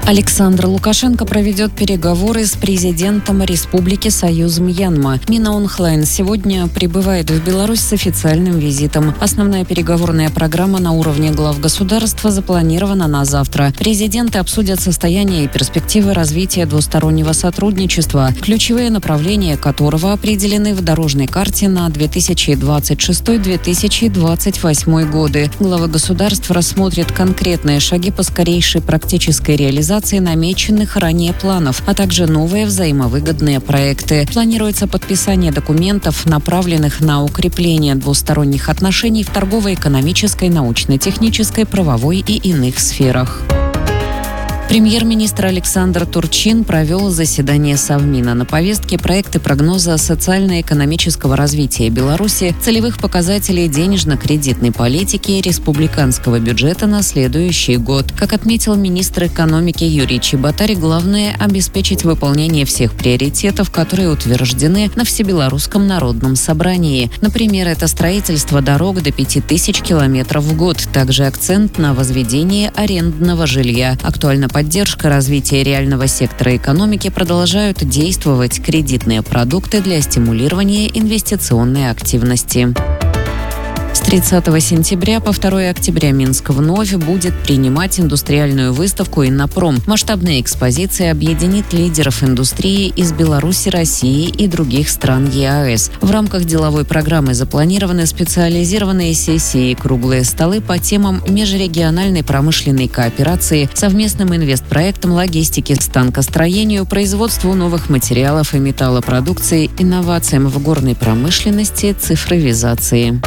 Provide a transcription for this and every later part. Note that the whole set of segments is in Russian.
Александр Лукашенко проведет переговоры с президентом Республики Союз Мьянма. Мина Онхлайн сегодня прибывает в Беларусь с официальным визитом. Основная переговорная программа на уровне глав государства запланирована на завтра. Президенты обсудят состояние и перспективы развития двустороннего сотрудничества, ключевые направления которого определены в дорожной карте на 2026-2028 годы. Главы государств рассмотрят конкретные шаги по скорейшей практической реализации намеченных ранее планов, а также новые взаимовыгодные проекты. Планируется подписание документов, направленных на укрепление двусторонних отношений в торгово-экономической, научно-технической, правовой и иных сферах. Премьер-министр Александр Турчин провел заседание Совмина. На повестке проекты прогноза социально-экономического развития Беларуси, целевых показателей денежно-кредитной политики и республиканского бюджета на следующий год. Как отметил министр экономики Юрий Чеботарь, главное – обеспечить выполнение всех приоритетов, которые утверждены на Всебелорусском народном собрании. Например, это строительство дорог до 5000 километров в год. Также акцент на возведение арендного жилья. Актуально поддержка развития реального сектора экономики, продолжают действовать кредитные продукты для стимулирования инвестиционной активности. С 30 сентября по 2 октября Минск вновь будет принимать индустриальную выставку «Иннопром». Масштабная экспозиция объединит лидеров индустрии из Беларуси, России и других стран ЕАЭС. В рамках деловой программы запланированы специализированные сессии и круглые столы по темам межрегиональной промышленной кооперации, совместным инвестпроектам, логистике, станкостроению, производству новых материалов и металлопродукции, инновациям в горной промышленности, цифровизации.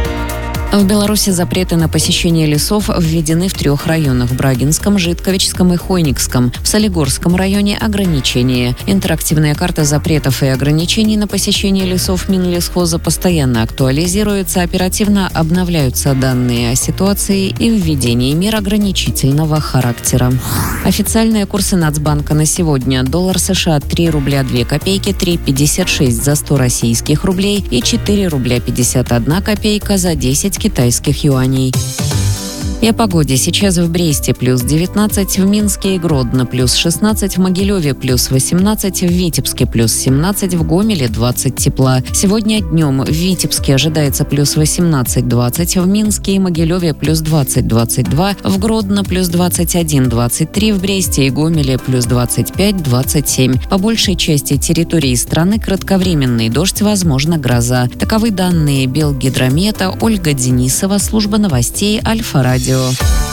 В Беларуси запреты на посещение лесов введены в 3 районах – Брагинском, Житковичском и Хойникском. В Солигорском районе ограничения. Интерактивная карта запретов и ограничений на посещение лесов Минлесхоза постоянно актуализируется, оперативно обновляются данные о ситуации и введении мер ограничительного характера. Официальные курсы Нацбанка на сегодня. Доллар США 3 рубля 2 копейки, 3,56 за 100 российских рублей и 4 рубля 51 копейка за 10 китайских юаней. И о погоде. Сейчас в Бресте плюс 19, в Минске и Гродно плюс 16, в Могилеве плюс 18, в Витебске плюс 17, в Гомеле 20 тепла. Сегодня днем в Витебске ожидается плюс 18-20, в Минске и Могилеве плюс 20-22, в Гродно плюс 21-23, в Бресте и Гомеле плюс 25-27. По большей части территории страны кратковременный дождь, возможно гроза. Таковы данные Белгидромета. Ольга Денисова, служба новостей Альфа-Радио.